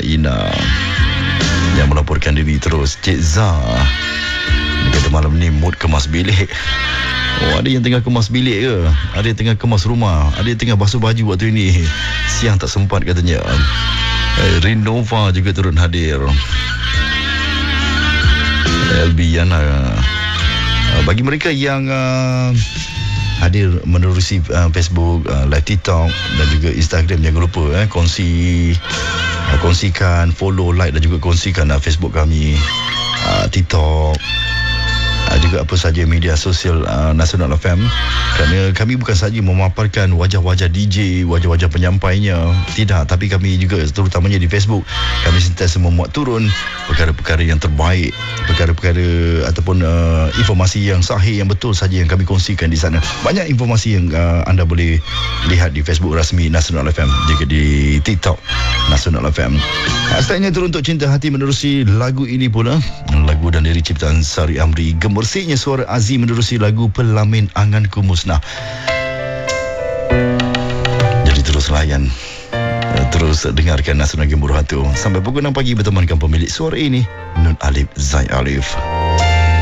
Ina yang melaporkan diri terus. Cik Zah, dia kata malam ni mood kemas bilik. Oh, ada yang tengah kemas bilik ke? Ada yang tengah kemas rumah? Ada yang tengah basuh baju waktu ini? Siang tak sempat katanya. Rinova juga turun hadir. LB Yana. Bagi mereka yang hadir menerusi Facebook, live TikTok dan juga Instagram, jangan lupa kongsikan, follow, like dan juga kongsikan Facebook kami, TikTok, juga apa saja media sosial Nasional FM, kerana kami bukan saja memaparkan wajah-wajah DJ, wajah-wajah penyampainya, tidak, tapi kami juga terutamanya di Facebook, kami sentiasa memuat turun perkara-perkara yang terbaik, perkara-perkara ataupun informasi yang sahih, yang betul saja yang kami kongsikan di sana. Banyak informasi yang anda boleh lihat di Facebook rasmi Nasional FM, juga di TikTok Nasional FM. Setelahnya turun untuk cinta hati menerusi lagu ini pula, lagu dan lirik ciptaan Sari Amri. Gemersiknya suara Aziz menerusi lagu Pelamin Anganku Musnah. Jadi terus layan, terus dengarkan Nasional Gemuruh Hatu sampai pukul 6 pagi bertemankan pemilik suara ini, Nun Alif Zai Alif.